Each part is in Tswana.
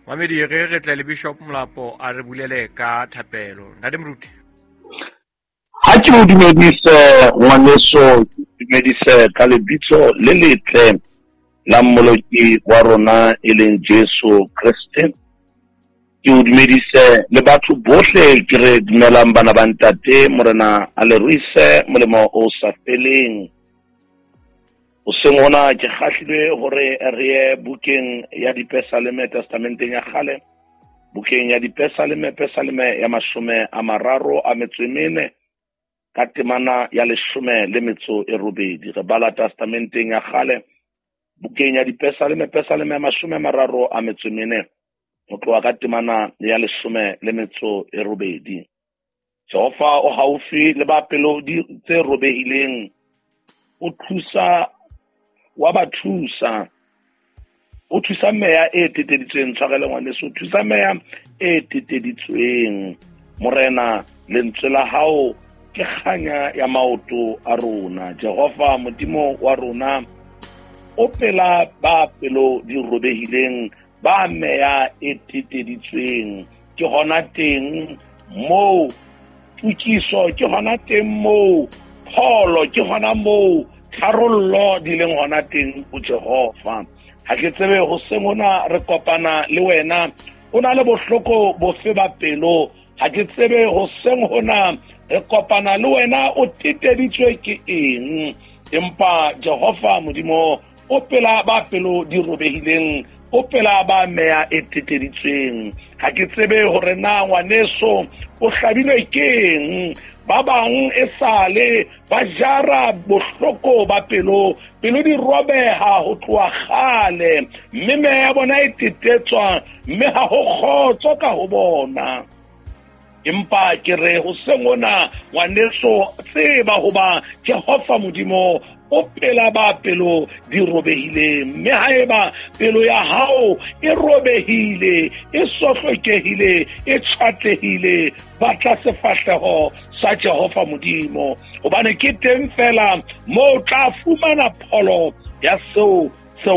Mamedi re tla le Bishop Molapo a re bulele ka thapelo. Ntate Moruti. Ha ke mo dumedise ngwaneso, dumedise ka lebitso le letle la mmoloki wa rona e leng Jesu Kriste. Ke o dumedise le batho bohle ke re dumelang bana ba ntate morena a le ruise molemo o sa feleng. O seng hona ke kgahlile hore re ye bukeng ya dipesaleme testamenteng ya kgale, bukeng ya dipesaleme ya 34 ka temana ya 18. Re bala testamenteng ya kgale bukeng ya dipesaleme ya 34 ho tloha ka temana ya 18. Jehova o haufi le ba pelo tse robehileng, o thusa wa ba thusa, o thusa meya e teteditsweng. Tshwarele ngwaneso, o thusa meya e teteditsweng. Morena lentswe la hao ke kganya ya maoto a rona. Jehova modimo wa rona, o pela ba pelo di robehileng, ba meya e teteditsweng. Ke hona teng mo tukiso, ke hona teng mo pholo, ke hona mo tharollo di leng hona teng o Jehova. Ha ke tsebe ho sengona re kopana le wena, o na le bohloko bofe ba pelo. Ha ke tsebe ho seng hona re kopana le wena, o teteditswe ke eng. Empa Jehova modimo o pela ba pelo di robehileng, o pela ba meya e teteditsweng. Ha ke tsebe hore na ngwaneso o hlabilwe keng. Ba bang e sale ba jara bohloko ba pelo di robeha ho tloha kgale, mme meya bona e tetetswa, mme ha ho kgotso ka ho bona. Empa ke re ho sengona ngwaneso, tseba hoba Jehova modimo o pela ba pelo di robehile. Mme haeba pelo ya hao e robehile, e sohlokehile, e tjhatlehile, batla sefahleho sa Jehova modimo, hobane ke teng fela mo tla fumana pholo ya seo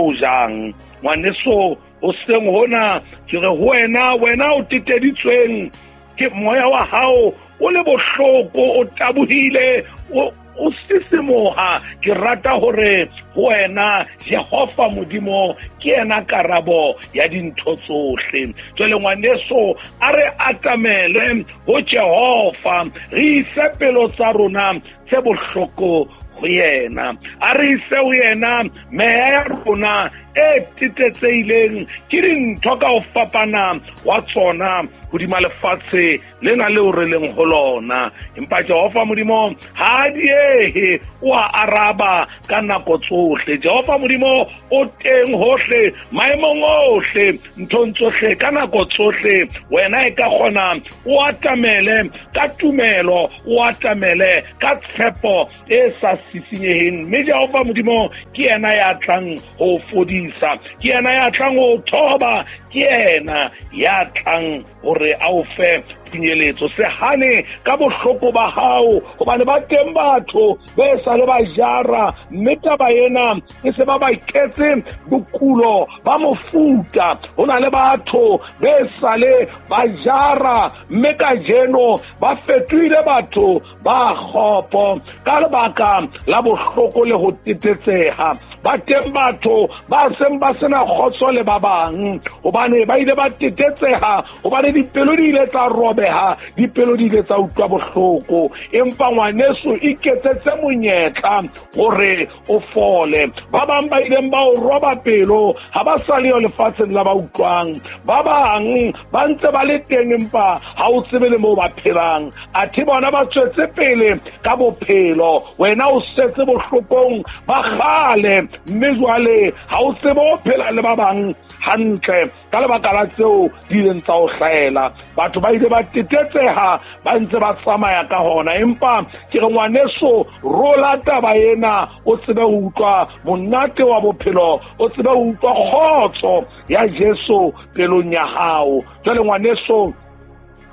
jang. Ngwaneso o seng hona ke re ho wena o teteditsweng ke moya wa hao, o le bohloko, o tabohile, o sisimoha. Ke rata hore wena Jehova modimo ke ena karabo ya dintho tsohle. Jwale ngwaneso a re atamele ho Jehova, re ise pelo tsa rona tse bohloko ho yena, a re ise ho yena meya ya rona e tetetseileng ke dintho ka ho fapana wa tsona hodima lefatshe lena leo re leng ho lona. Empa Jehova modimo ha diehe, o a araba ka nako tsohle. Jehova modimo o teng hohle, maemong ohle, nthong tsohle, ka nako tsohle. Wena e ka kgona o atamele ka tumelo, o atamele ka tshepo e sa sisinyeheng. Mme Jehova modimo ke yena ya tlang ho fodisa, ke yena ya tlang ho thoba, ke yena ya tlang hore a o fe pinyeletso. Se hane ka bohloko ba hao, hobane ba teng batho be sa le ba jara, mme taba ena e se ba iketse bokulo ba mofuta. Ho na le batho be sa le ba jara, mme ka jeno ba fetohile batho ba kgopo ka lebaka la bohloko le ho tetetseha. Ba teng batho ba seng ba sena kgotso le ba bang, hobane ba ile ba tetetseha, hobane dipelo di ile tsa robeha, dipelo di ile tsa utlwa bohloko. Empa ngwaneso iketsetse monyetla hore o fole. Ba bang ba ileng ba o roba pelo, ha ba sa leyo lefatsheng la ba utlwang. Ba bang ba ntse ba le teng, empa ha o tsebe le moo ba phelang. Athe bona ba tswetse pele ka bophelo, wena o setse bohlokong ba kgale, mme jwale ha o tsebe o phela le ba bang hantle ka lebaka la tseo di ileng tsa o hlahela. Batho ba ile ba tetetseha, ba ntse ba tsamaya ka hona. Empa ke re ngwaneso, rola taba ena, o tsebe ho utlwa monate wa bophelo, o tsebe ho utlwa kgotso ya Jesu pelong ya hao. Jwale ngwaneso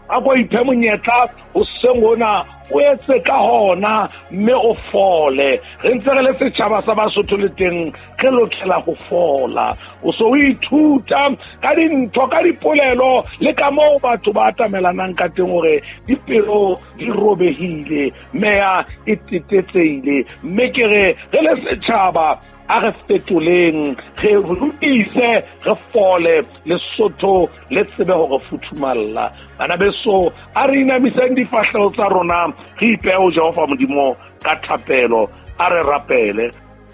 a go iphe monyetla o sengona o etse ka hona mme o fole re ntse re le setšhaba sa Basotho le teng re lokela go fola o so o ithuta ka dintho ka dipolelo le ka moo batho ba atamelanang ka teng gore dipelo di robehile meya e tetetseile mme ke re le setšhaba a re fetoleng re rutise re fole Lesotho le tsebe gore futhumalla bana beso a re inamiseng difahlego tsa rona re ipeo Jehova Modimo ka thapelo a re rapele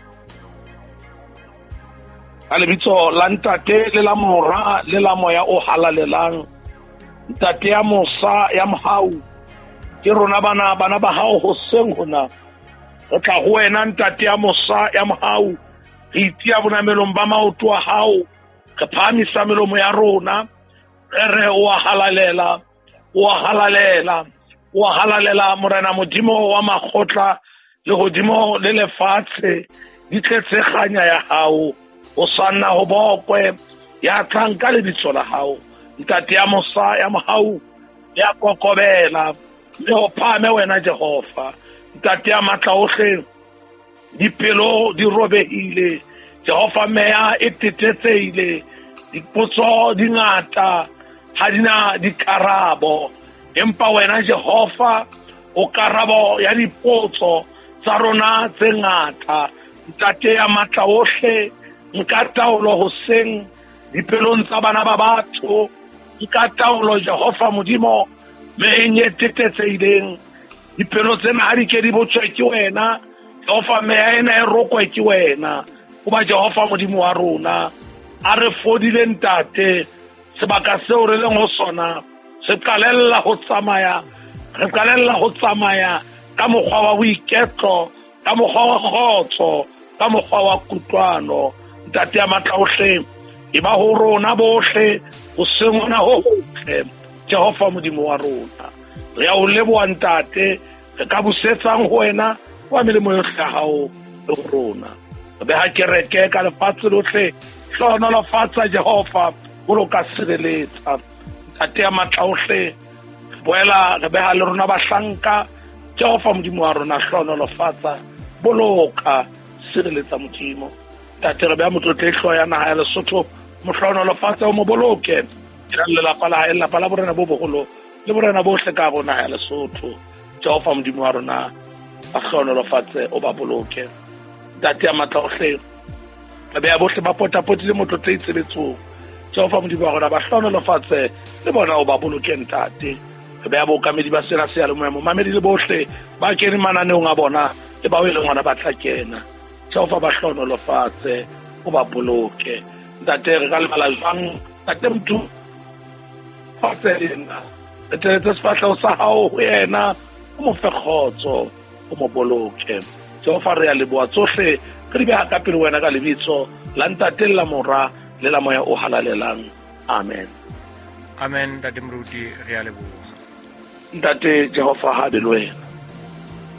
a lebitso la ntate le la mora le la moya o halalelang ntate ya mosa ya mohau ke rona bana ba hao hoseng hona re tla go wena ntate ya mosa ya mohau re itia bonamelong ba maoto a hao re phamisa melomo ya rona re o halalela morena Modimo wa makgotla le godimo le lefatshe di tletseganya ya hao o sanna ho bokwe ya tlanka le ditso la hao ntate ya mosa ya mohau ya kokobela le ho phame wena Jehova ntate ya matla ohle dipelo di robehile Jehova meya e tetetseile dipotso di ngata ha dina dikarabo empa wena Jehova o karabo ya dipotso tsa rona tse ngata ntate ya matla ohle nka taolo hoseng dipelong tsa bana ba batho nka taolo Jehova Modimo me nyetetetseileng dipelo tsena ha di ke di botswe ke wena Jehova meya ena e rokwe ke wena o ba Jehova Modimo wa rona a re fodile ntate sebaka seo re leng ho sona se qalella ho tsamaya ka mokgwa wa boiketlo ka mokgwa wa khotso ka mokgwa wa kutlwano ntate ya matla ohle e ba ho rona bohle ho sengona ho hotle Jehova Modimo wa rona re a o leboha ntate re ka busetsang ho wena wa melemo yohle ya hao le ho rona re beha kereke ka lefatshe lohle hlohonolofatsa Jehova bolo ka sireletsa ntate ya matla ohle boela re beha le rona bahlanka Jehova Modimo wa rona hlohonolofatsa boloka sireletsa Modimo ntate re beha motlotle hloho ya naha ya Lesotho mohlohonolofatsa o mo boloke ira lelapa la hae lelapa la borena bo bogolo le borena bohle ka go naha ya Lesotho Jehova Modimo wa rona a hlohonolofatse o ba boloke ntate ya matla ohle re beha bohle ba potapoti le motlotle itshebetsong Jehova Modimo wa rona ba hlohonolofatse le bona o ba boloke ntate re beha bookamedi ba sena se ya le moemo mamedi le bohle ba kene mananeong a bona le ba wele ngwana ba tla kena Jehova ba hlohonolofatse o ba boloke ntate re ka lebala jwang ntate motho fatsena re teletse sefahlego sa hao ho yena o mo fe kgotso o mo boloke Jehova re a leboha tsohle re di beha ka pele wena ka lebitso la ntate la mora le la moya o halalelang amen ntate Moruti re a leboha ntate Jehova ha be le wena